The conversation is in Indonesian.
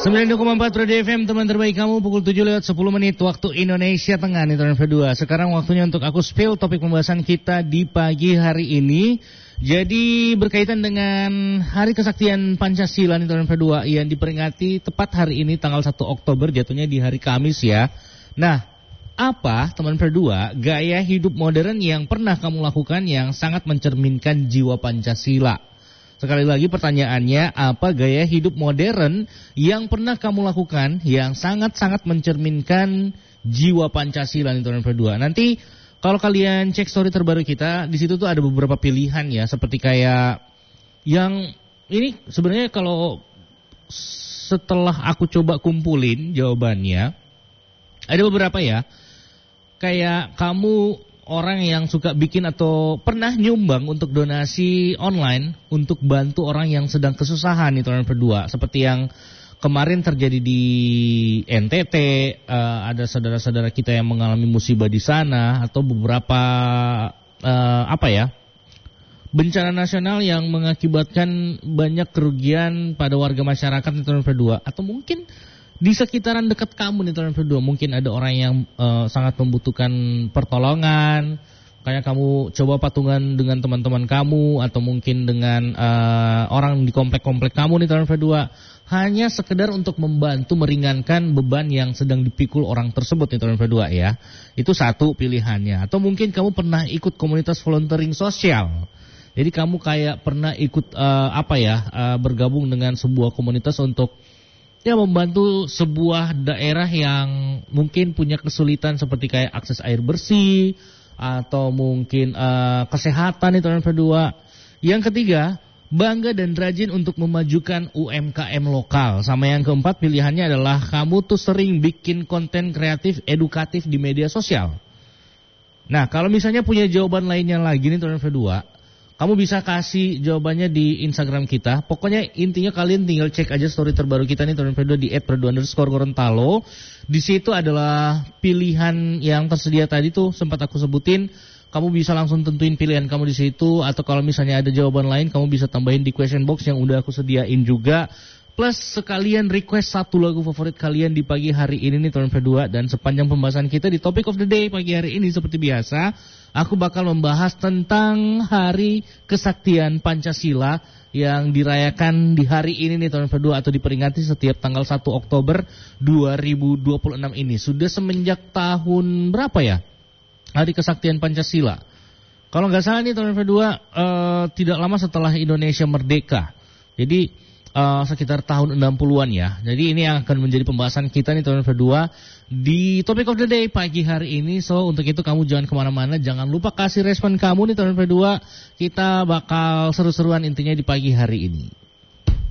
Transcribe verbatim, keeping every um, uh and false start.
sembilan puluh koma empat Radio F M, teman terbaik kamu, pukul tujuh lewat sepuluh menit waktu Indonesia Tengah nih tahun kedua. Sekarang waktunya untuk aku spill topik pembahasan kita di pagi hari ini. Jadi berkaitan dengan Hari Kesaktian Pancasila nih tahun kedua yang diperingati tepat hari ini tanggal satu Oktober, jatuhnya di hari Kamis ya. Nah, apa teman kedua gaya hidup modern yang pernah kamu lakukan yang sangat mencerminkan jiwa Pancasila? Sekali lagi pertanyaannya, apa gaya hidup modern yang pernah kamu lakukan yang sangat-sangat mencerminkan jiwa Pancasila nih tahun kedua? Nanti kalau kalian cek story terbaru kita, di situ tuh ada beberapa pilihan ya, seperti kayak yang ini sebenarnya kalau setelah aku coba kumpulin jawabannya, ada beberapa ya, kayak kamu orang yang suka bikin atau pernah nyumbang untuk donasi online untuk bantu orang yang sedang kesusahan nih tahun kedua, seperti yang kemarin terjadi di N T T, uh, ada saudara-saudara kita yang mengalami musibah di sana, atau beberapa uh, apa ya, bencana nasional yang mengakibatkan banyak kerugian pada warga masyarakat di tahun kedua, atau mungkin di sekitaran dekat kamu di tahun kedua, mungkin ada orang yang uh, sangat membutuhkan pertolongan. Kayak kamu coba patungan dengan teman-teman kamu atau mungkin dengan uh, orang di komplek-komplek kamu di tahun kedua, hanya sekedar untuk membantu meringankan beban yang sedang dipikul orang tersebut di tahun kedua ya. Itu satu pilihannya. Atau mungkin kamu pernah ikut komunitas volunteering sosial. Jadi kamu kayak pernah ikut uh, apa ya, uh, bergabung dengan sebuah komunitas untuk ya membantu sebuah daerah yang mungkin punya kesulitan seperti kayak akses air bersih, atau mungkin uh, kesehatan itu yang kedua. Yang ketiga, bangga dan rajin untuk memajukan U M K M lokal. Sama yang keempat pilihannya adalah kamu tuh sering bikin konten kreatif edukatif di media sosial. Nah, kalau misalnya punya jawaban lainnya lagi nih tahun kedua, kamu bisa kasih jawabannya di Instagram kita. Pokoknya intinya kalian tinggal cek aja story terbaru kita nih tahun kedua di et perdu underscore gorontalo. Di situ adalah pilihan yang tersedia tadi tuh sempat aku sebutin. Kamu bisa langsung tentuin pilihan kamu di situ, atau kalau misalnya ada jawaban lain kamu bisa tambahin di question box yang udah aku sediain juga. Plus sekalian request satu lagu favorit kalian di pagi hari ini nih tahun kedua. Dan sepanjang pembahasan kita di Topic of the Day pagi hari ini seperti biasa, aku bakal membahas tentang Hari Kesaktian Pancasila yang dirayakan di hari ini nih tahun kedua, atau diperingati setiap tanggal satu Oktober dua ribu dua puluh enam ini. Sudah semenjak tahun berapa ya Hari Kesaktian Pancasila? Kalau nggak salah nih tahun kedua uh, tidak lama setelah Indonesia merdeka. Jadi Uh, sekitar tahun enam puluhan ya. Jadi ini yang akan menjadi pembahasan kita nih tahun kedua di Topic of the Day pagi hari ini. So untuk itu kamu jangan kemana-mana, jangan lupa kasih respon kamu nih tahun kedua. Kita bakal seru-seruan intinya di pagi hari ini.